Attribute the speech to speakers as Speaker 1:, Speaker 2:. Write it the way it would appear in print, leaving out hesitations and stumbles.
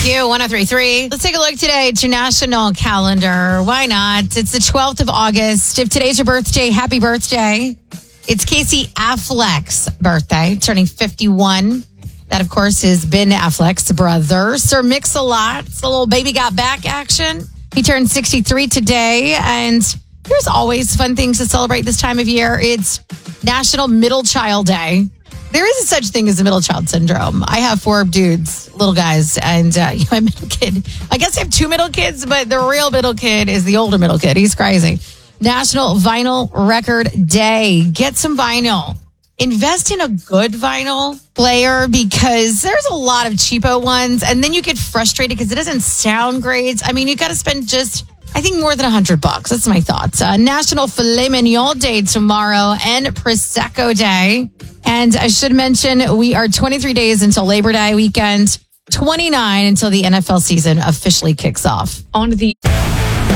Speaker 1: You 103.3. Let's take a look today at your national calendar. Why not? It's the 12th of August. If today's your birthday, happy birthday. It's Casey Affleck's birthday, turning 51. That, of course, is Ben Affleck's brother. Sir Mix-a-Lot's a little baby got back action. He turned 63 today. And there's always fun things to celebrate this time of year. It's National Middle Child Day. There is a such thing as a middle child syndrome. I have 4 dudes, little guys, and my middle kid. I guess I have 2 middle kids, but the real middle kid is the older middle kid. He's crazy. National Vinyl Record Day. Get some vinyl. Invest in a good vinyl player because there's a lot of cheapo ones, and then you get frustrated because it doesn't sound great. I mean, you got to spend I think more than $100. That's my thoughts. National Filet Mignon Day tomorrow and Prosecco Day. And I should mention, we are 23 days until Labor Day weekend, 29 until the NFL season officially kicks off. On the